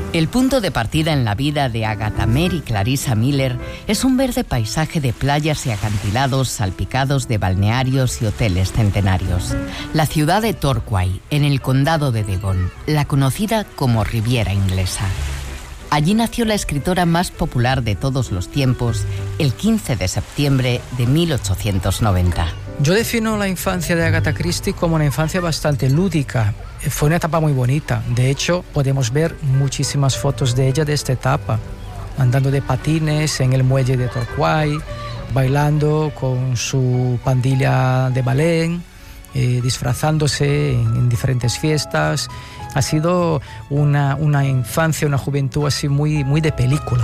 El punto de partida en la vida de Agatha Mary Clarissa Miller es un verde paisaje de playas y acantilados salpicados de balnearios y hoteles centenarios. La ciudad de Torquay, en el condado de Devon, la conocida como Riviera Inglesa. Allí nació la escritora más popular de todos los tiempos, el 15 de septiembre de 1890. Yo defino la infancia de Agatha Christie como una infancia bastante lúdica. Fue una etapa muy bonita. De hecho, podemos ver muchísimas fotos de ella de esta etapa, andando de patines en el muelle de Torquay, bailando con su pandilla de ballet, disfrazándose en diferentes fiestas. Ha sido una infancia, una juventud así muy de película.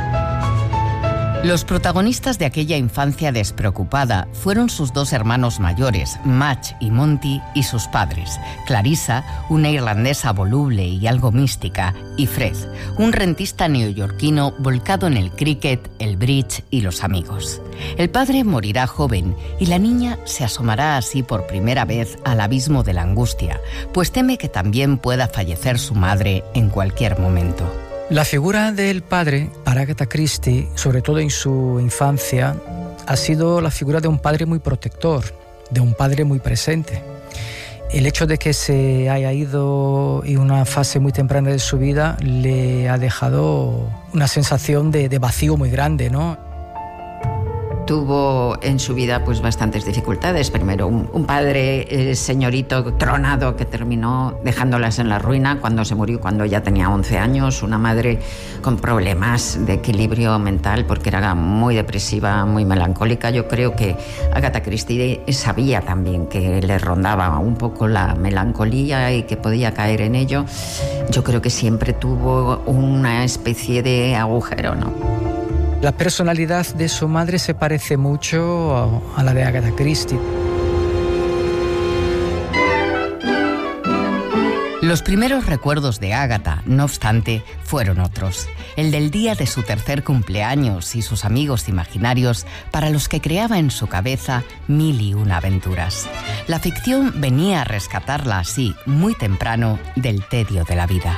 Los protagonistas de aquella infancia despreocupada fueron sus dos hermanos mayores, Madge y Monty, y sus padres, Clarissa, una irlandesa voluble y algo mística, y Fred, un rentista neoyorquino volcado en el cricket, el bridge y los amigos. El padre morirá joven y la niña se asomará así por primera vez al abismo de la angustia, pues teme que también pueda fallecer su madre en cualquier momento. La figura del padre para Agatha Christie, sobre todo en su infancia, ha sido la figura de un padre muy protector, de un padre muy presente. El hecho de que se haya ido en una fase muy temprana de su vida le ha dejado una sensación de vacío muy grande, ¿no? Tuvo en su vida pues bastantes dificultades. Primero un padre señorito tronado que terminó dejándolas en la ruina cuando se murió, cuando ya tenía 11 años. Una madre con problemas de equilibrio mental porque era muy depresiva, muy melancólica. Yo creo que Agatha Christie sabía también que le rondaba un poco la melancolía y que podía caer en ello. Yo creo que siempre tuvo una especie de agujero, ¿no? La personalidad de su madre se parece mucho a la de Agatha Christie. Los primeros recuerdos de Agatha, no obstante, fueron otros. El del día de su tercer cumpleaños y sus amigos imaginarios para los que creaba en su cabeza 1001 aventuras. La ficción venía a rescatarla así, muy temprano, del tedio de la vida.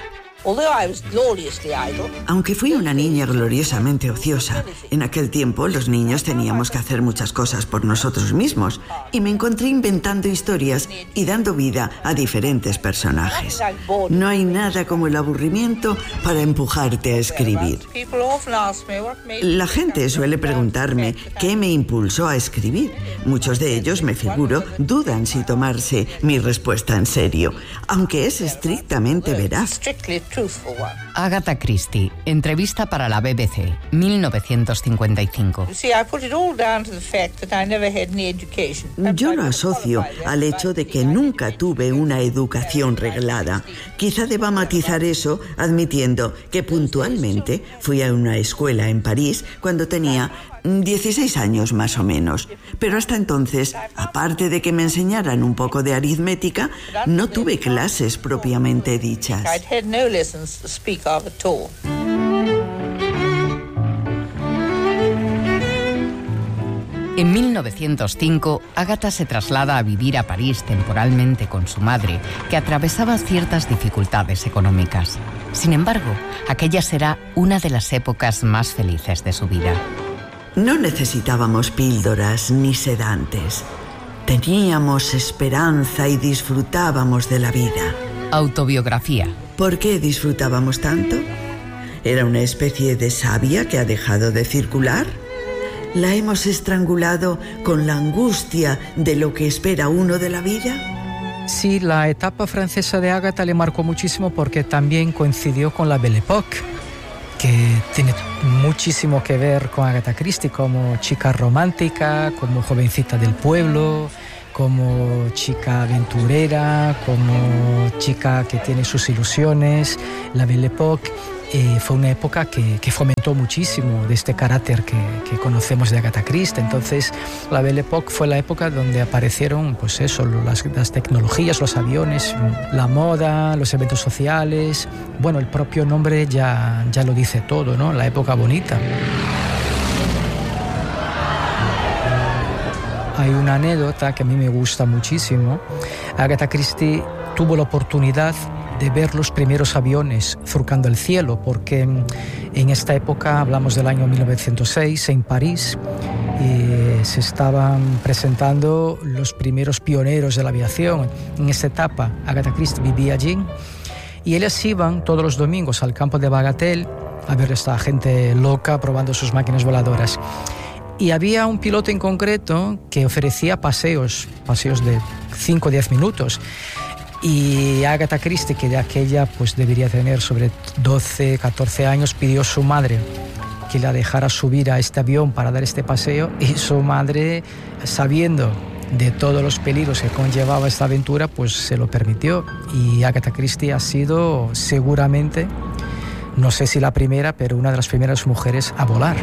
Aunque fui una niña gloriosamente ociosa, en aquel tiempo los niños teníamos que hacer muchas cosas por nosotros mismos y me encontré inventando historias y dando vida a diferentes personajes. No hay nada como el aburrimiento para empujarte a escribir. La gente suele preguntarme qué me impulsó a escribir. Muchos de ellos, me figuro, dudan si tomarse mi respuesta en serio, aunque es estrictamente veraz. Agatha Christie, entrevista para la BBC, 1955. Yo lo asocio al hecho de que nunca tuve una educación reglada. Quizá deba matizar eso admitiendo que puntualmente fui a una escuela en París cuando tenía 16 años más o menos. Pero hasta entonces, aparte de que me enseñaran un poco de aritmética, no tuve clases propiamente dichas. En 1905, Agatha se traslada a vivir a París temporalmente con su madre, que atravesaba ciertas dificultades económicas. Sin embargo, aquella será una de las épocas más felices de su vida. No necesitábamos píldoras ni sedantes. Teníamos esperanza y disfrutábamos de la vida. Autobiografía. ¿Por qué disfrutábamos tanto? ¿Era una especie de savia que ha dejado de circular? ¿La hemos estrangulado con la angustia de lo que espera uno de la vida? Sí, la etapa francesa de Agatha le marcó muchísimo porque también coincidió con la Belle Époque, que tiene muchísimo que ver con Agatha Christie como chica romántica, como jovencita del pueblo, como chica aventurera, como chica que tiene sus ilusiones. La Belle Époque fue una época que fomentó muchísimo de este carácter que conocemos de Agatha Christie. Entonces, la Belle Époque fue la época donde aparecieron, pues eso, las tecnologías, los aviones, la moda, los eventos sociales. Bueno, el propio nombre ya lo dice todo, ¿no? La época bonita. Hay una anécdota que a mí me gusta muchísimo. Agatha Christie tuvo la oportunidad de ver los primeros aviones surcando el cielo, porque en esta época, hablamos del año 1906, en París, se estaban presentando los primeros pioneros de la aviación. En esta etapa, Agatha Christie vivía allí y ellas iban todos los domingos al campo de Bagatelle a ver a esta gente loca probando sus máquinas voladoras. Y había un piloto en concreto que ofrecía paseos de 5 o 10 minutos. Y Agatha Christie, que de aquella pues debería tener sobre 12, 14 años, pidió a su madre que la dejara subir a este avión para dar este paseo, y su madre, sabiendo de todos los peligros que conllevaba esta aventura, pues se lo permitió. Y Agatha Christie ha sido seguramente, no sé si la primera, pero una de las primeras mujeres a volar.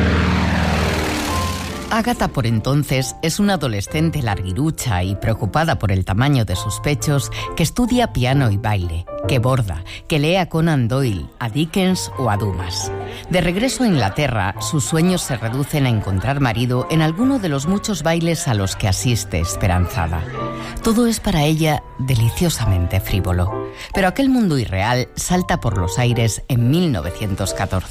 Agatha, por entonces, es una adolescente larguirucha y preocupada por el tamaño de sus pechos, que estudia piano y baile, que borda, que lee a Conan Doyle, a Dickens o a Dumas. De regreso a Inglaterra, sus sueños se reducen a encontrar marido en alguno de los muchos bailes a los que asiste esperanzada. Todo es para ella deliciosamente frívolo, pero aquel mundo irreal salta por los aires en 1914.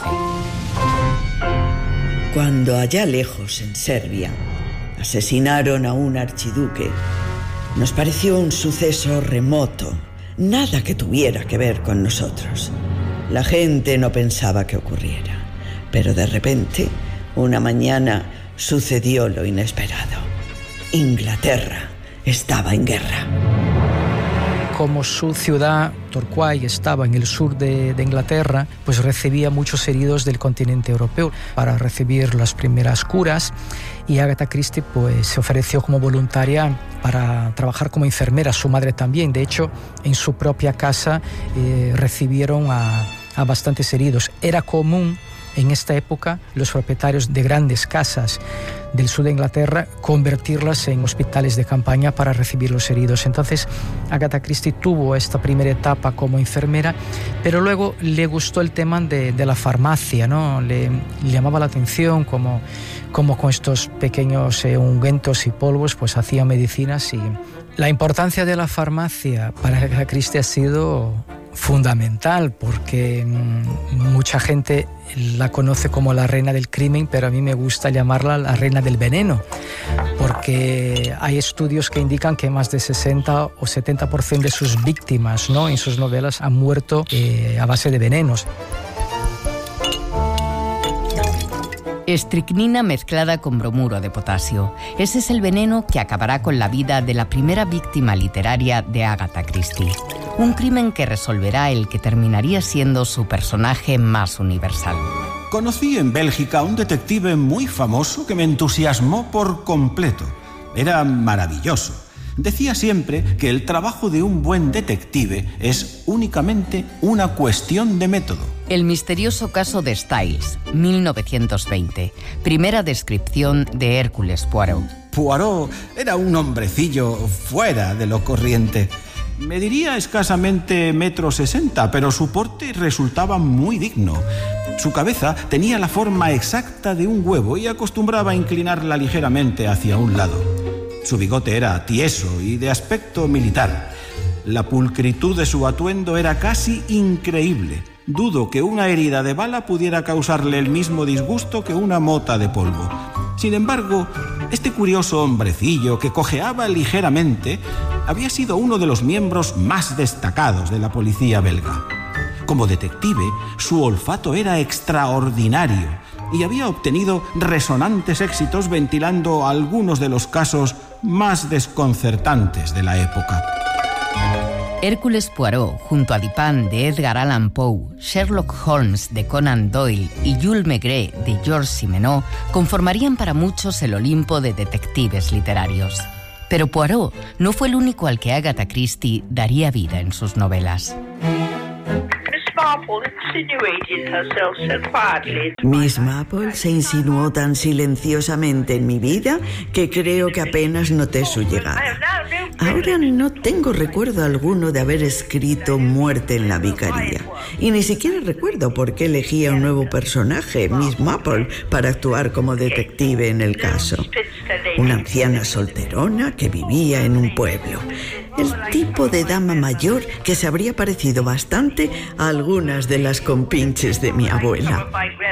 Cuando allá lejos, en Serbia, asesinaron a un archiduque, nos pareció un suceso remoto, nada que tuviera que ver con nosotros. La gente no pensaba que ocurriera, pero de repente, una mañana, sucedió lo inesperado. Inglaterra estaba en guerra. Como su ciudad, Torquay, estaba en el sur de Inglaterra, pues recibía muchos heridos del continente europeo para recibir las primeras curas, y Agatha Christie pues se ofreció como voluntaria para trabajar como enfermera, su madre también. De hecho, en su propia casa recibieron a bastantes heridos. Era común en esta época los propietarios de grandes casas del sur de Inglaterra convertirlas en hospitales de campaña para recibir los heridos. Entonces Agatha Christie tuvo esta primera etapa como enfermera, pero luego le gustó el tema de la farmacia, ¿no? Le llamaba la atención como con estos pequeños ungüentos y polvos pues hacía medicinas, y la importancia de la farmacia para Agatha Christie ha sido fundamental, porque mucha gente la conoce como la reina del crimen, pero a mí me gusta llamarla la reina del veneno, porque hay estudios que indican que más de 60 o 70% de sus víctimas, ¿no?, en sus novelas han muerto a base de venenos. Estricnina mezclada con bromuro de potasio. Ese es el veneno que acabará con la vida de la primera víctima literaria de Agatha Christie. Un crimen que resolverá el que terminaría siendo su personaje más universal. Conocí en Bélgica a un detective muy famoso que me entusiasmó por completo. Era maravilloso. Decía siempre que el trabajo de un buen detective es únicamente una cuestión de método. El misterioso caso de Styles, 1920. Primera descripción de Hércules Poirot. Poirot era un hombrecillo fuera de lo corriente. Mediría escasamente 1,60 m, pero su porte resultaba muy digno. Su cabeza tenía la forma exacta de un huevo y acostumbraba a inclinarla ligeramente hacia un lado. Su bigote era tieso y de aspecto militar. La pulcritud de su atuendo era casi increíble. Dudo que una herida de bala pudiera causarle el mismo disgusto que una mota de polvo. Sin embargo, este curioso hombrecillo que cojeaba ligeramente había sido uno de los miembros más destacados de la policía belga. Como detective, su olfato era extraordinario y había obtenido resonantes éxitos ventilando algunos de los casos más desconcertantes de la época. Hércules Poirot, junto a Dupin de Edgar Allan Poe, Sherlock Holmes de Conan Doyle y Jules Maigret de Georges Simenon conformarían para muchos el Olimpo de detectives literarios. Pero Poirot no fue el único al que Agatha Christie daría vida en sus novelas. Miss Marple se insinuó tan silenciosamente en mi vida que creo que apenas noté su llegada. Ahora no tengo recuerdo alguno de haber escrito Muerte en la Vicaría. Y ni siquiera recuerdo por qué elegí a un nuevo personaje, Miss Marple, para actuar como detective en el caso. Una anciana solterona que vivía en un pueblo. el tipo de dama mayor que se habría parecido bastante a algunas de las compinches de mi abuela.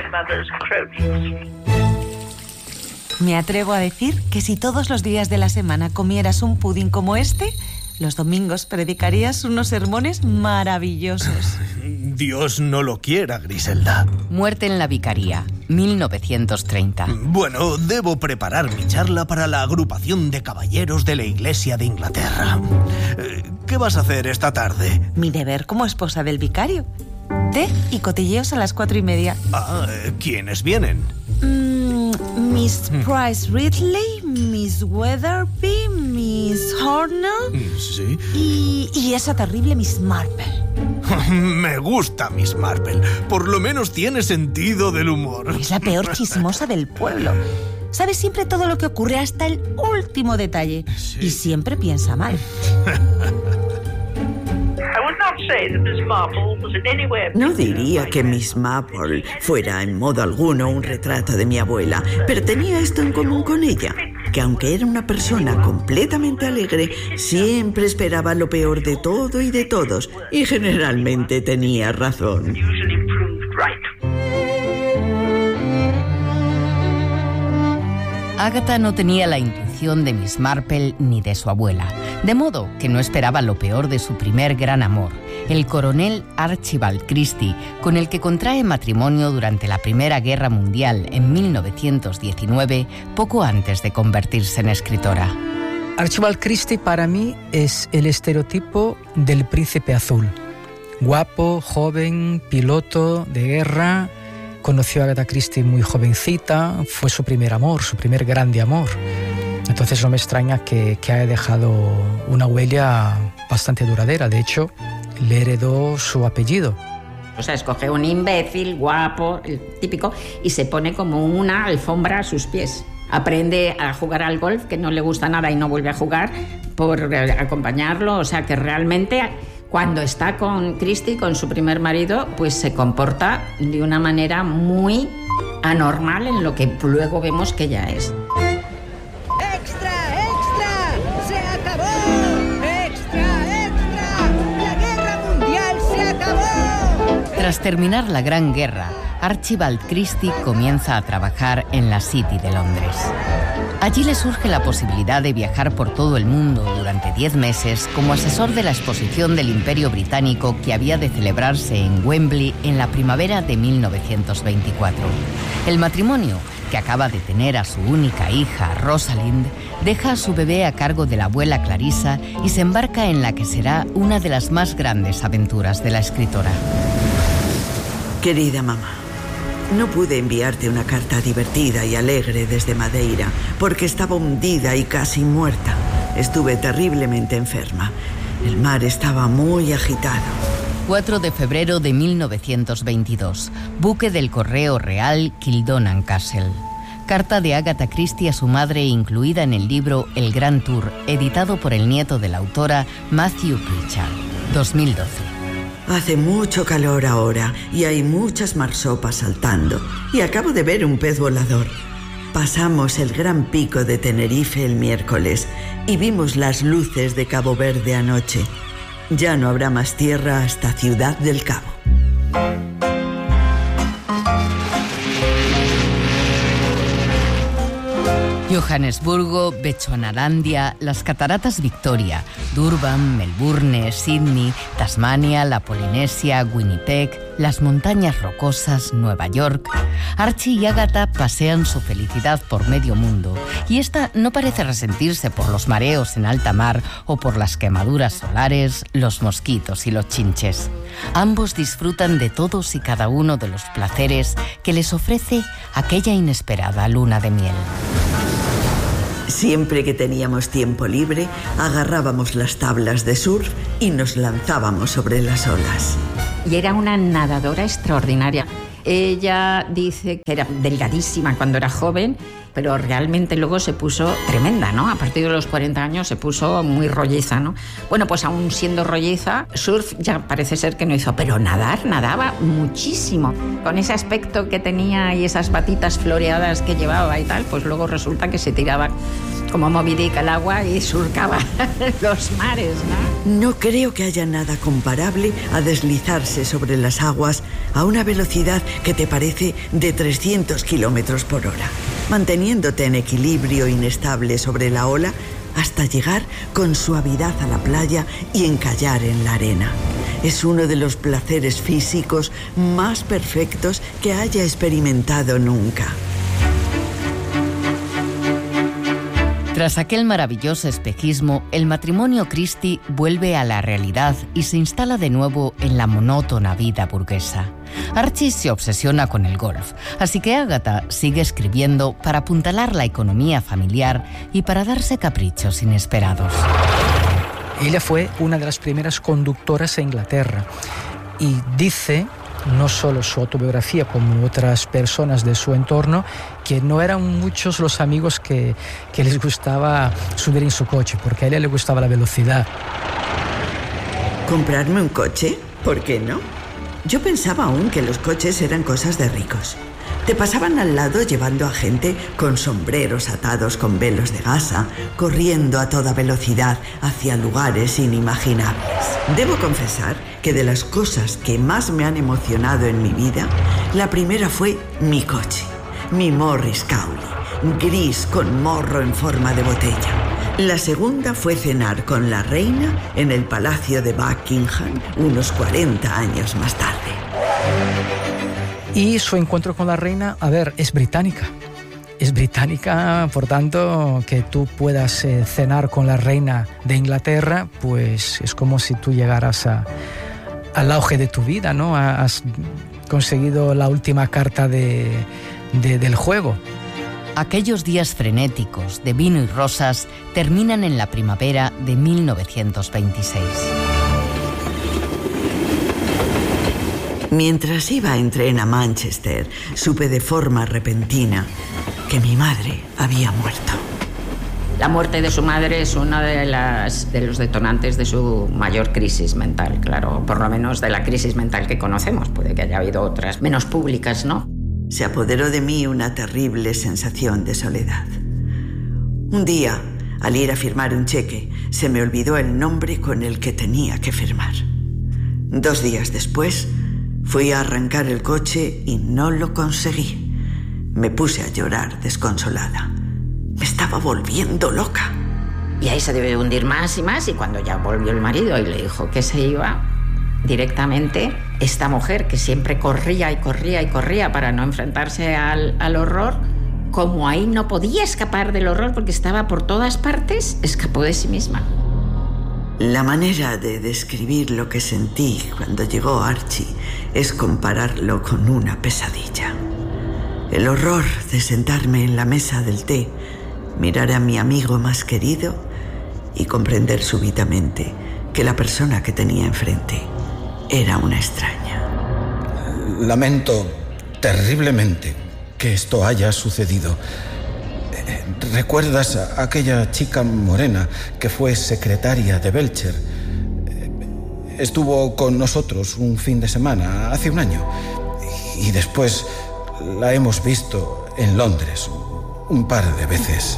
Me atrevo a decir que si todos los días de la semana comieras un pudín como este, los domingos predicarías unos sermones maravillosos. Dios no lo quiera, Griselda. Muerte en la vicaría, 1930. Bueno, debo preparar mi charla para la agrupación de caballeros de la Iglesia de Inglaterra. ¿Qué vas a hacer esta tarde? Mi deber como esposa del vicario. Té y cotilleos a las 4:30. ¿Quiénes vienen? Miss Price Ridley, Miss Weatherby, Miss Hornell. Sí. Y esa terrible Miss Marple. Me gusta Miss Marple. Por lo menos tiene sentido del humor. Es la peor chismosa del pueblo. Sabe siempre todo lo que ocurre hasta el último detalle. Sí. Y siempre piensa mal. No diría que Miss Marple fuera en modo alguno un retrato de mi abuela, pero tenía esto en común con ella, que aunque era una persona completamente alegre, siempre esperaba lo peor de todo y de todos, y generalmente tenía razón. Agatha no tenía la intuición de Miss Marple ni de su abuela, de modo que no esperaba lo peor de su primer gran amor, el coronel Archibald Christie, con el que contrae matrimonio durante la Primera Guerra Mundial en 1919, poco antes de convertirse en escritora. Archibald Christie para mí es el estereotipo del príncipe azul. Guapo, joven, piloto de guerra. Conoció a Agatha Christie muy jovencita, fue su primer amor, su primer grande amor. Entonces no me extraña que haya dejado una huella bastante duradera. De hecho, le heredó su apellido. O sea, escoge un imbécil, guapo, el típico, y se pone como una alfombra a sus pies. Aprende a jugar al golf, que no le gusta nada y no vuelve a jugar, por acompañarlo. O sea, que realmente cuando está con Christie, con su primer marido, pues se comporta de una manera muy anormal en lo que luego vemos que ya es. ¡Extra, extra! ¡Se acabó! ¡Extra, extra! ¡La guerra mundial se acabó! Tras terminar la Gran Guerra, Archibald Christie comienza a trabajar en la City de Londres. Allí le surge la posibilidad de viajar por todo el mundo durante 10 meses como asesor de la exposición del Imperio Británico que había de celebrarse en Wembley en la primavera de 1924. El matrimonio, que acaba de tener a su única hija, Rosalind, deja a su bebé a cargo de la abuela Clarissa y se embarca en la que será una de las más grandes aventuras de la escritora. Querida mamá, no pude enviarte una carta divertida y alegre desde Madeira porque estaba hundida y casi muerta. Estuve terriblemente enferma. El mar estaba muy agitado. 4 de febrero de 1922. Buque del Correo Real Kildonan Castle. Carta de Agatha Christie a su madre incluida en el libro El Gran Tour, editado por el nieto de la autora, Matthew Pritchard. 2012. Hace mucho calor ahora y hay muchas marsopas saltando. Y acabo de ver un pez volador. Pasamos el gran pico de Tenerife el miércoles y vimos las luces de Cabo Verde anoche. Ya no habrá más tierra hasta Ciudad del Cabo. Johannesburgo, Bechuanalandia, las Cataratas Victoria, Durban, Melbourne, Sydney, Tasmania, la Polinesia, Winnipeg, las montañas rocosas, Nueva York. Archie y Agatha pasean su felicidad por medio mundo y esta no parece resentirse por los mareos en alta mar o por las quemaduras solares, los mosquitos y los chinches. Ambos disfrutan de todos y cada uno de los placeres que les ofrece aquella inesperada luna de miel. Siempre que teníamos tiempo libre, agarrábamos las tablas de surf y nos lanzábamos sobre las olas. Y era una nadadora extraordinaria. Ella dice que era delgadísima cuando era joven, pero realmente luego se puso tremenda, ¿no? A partir de los 40 años se puso muy rolliza, ¿no? Bueno, pues aún siendo rolliza, surf ya parece ser que no hizo, pero nadaba muchísimo. Con ese aspecto que tenía y esas batitas floreadas que llevaba y tal, pues luego resulta que se tiraba como Moby Dick al agua y surcaba los mares, ¿no? No creo que haya nada comparable a deslizarse sobre las aguas a una velocidad que te parece de 300 kilómetros por hora, manteniéndote en equilibrio inestable sobre la ola hasta llegar con suavidad a la playa y encallar en la arena. Es uno de los placeres físicos más perfectos que haya experimentado nunca. Tras aquel maravilloso espejismo, el matrimonio Christie vuelve a la realidad y se instala de nuevo en la monótona vida burguesa. Archie se obsesiona con el golf, así que Agatha sigue escribiendo para apuntalar la economía familiar y para darse caprichos inesperados. Ella fue una de las primeras conductoras en Inglaterra y dice, no solo su autobiografía como otras personas de su entorno, que no eran muchos los amigos que les gustaba subir en su coche, porque a ella le gustaba la velocidad. ¿Comprarme un coche? ¿Por qué no? Yo pensaba aún que los coches eran cosas de ricos. Te pasaban al lado llevando a gente con sombreros atados con velos de gasa, corriendo a toda velocidad hacia lugares inimaginables. Debo confesar que de las cosas que más me han emocionado en mi vida, la primera fue mi coche, mi Morris Cowley, gris con morro en forma de botella. La segunda fue cenar con la reina en el Palacio de Buckingham unos 40 años más tarde. Y su encuentro con la reina, es británica. Es británica, por tanto, que tú puedas cenar con la reina de Inglaterra, pues es como si tú llegaras al auge de tu vida, ¿no? Has conseguido la última carta del juego. Aquellos días frenéticos de vino y rosas terminan en la primavera de 1926. Mientras iba en tren a Manchester, supe de forma repentina que mi madre había muerto. La muerte de su madre es uno de los detonantes de su mayor crisis mental, claro, por lo menos de la crisis mental que conocemos. Puede que haya habido otras menos públicas, ¿no? Se apoderó de mí una terrible sensación de soledad. Un día, al ir a firmar un cheque, se me olvidó el nombre con el que tenía que firmar. 2 días después, fui a arrancar el coche y no lo conseguí. Me puse a llorar desconsolada. Me estaba volviendo loca. Y ahí se debió hundir más y más, y cuando ya volvió el marido y le dijo que se iba, directamente esta mujer que siempre corría y corría y corría para no enfrentarse al horror, como ahí no podía escapar del horror porque estaba por todas partes, escapó de sí misma. La manera de describir lo que sentí cuando llegó Archie es compararlo con una pesadilla. El horror de sentarme en la mesa del té, mirar a mi amigo más querido y comprender súbitamente que la persona que tenía enfrente era una extraña. Lamento terriblemente que esto haya sucedido. ¿Recuerdas a aquella chica morena que fue secretaria de Belcher? Estuvo con nosotros un fin de semana hace un año y después la hemos visto en Londres un par de veces.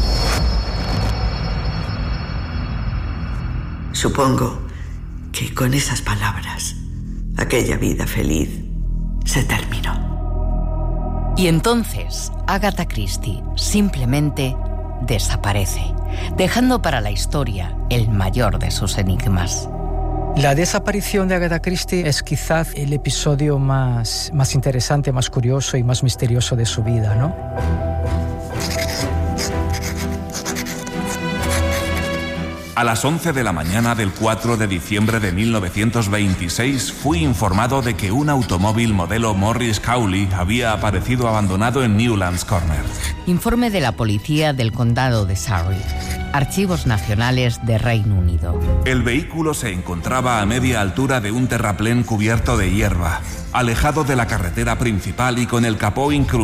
Supongo que con esas palabras aquella vida feliz se terminó. Y entonces Agatha Christie simplemente desaparece, dejando para la historia el mayor de sus enigmas. La desaparición de Agatha Christie es quizás el episodio más interesante, más curioso y más misterioso de su vida, ¿no? A las 11 de la mañana del 4 de diciembre de 1926 fui informado de que un automóvil modelo Morris Cowley había aparecido abandonado en Newlands Corner. Informe de la policía del condado de Surrey. Archivos Nacionales de Reino Unido. El vehículo se encontraba a media altura de un terraplén cubierto de hierba, alejado de la carretera principal y con el capó incrustado